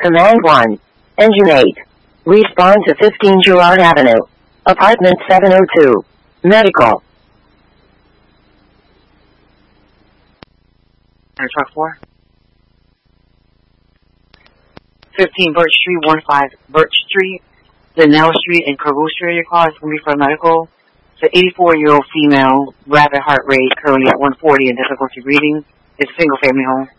Command 1. Engine 8. Respond to 15 Girard Avenue. Apartment 702. Medical. Truck 4. 15 Birch Street, 15 Birch Street, Linnell Street, and Carew Street. Your call is going to be for medical. It's an 84-year-old female, rapid heart rate, currently at 140 and difficulty breathing. It's a single-family home.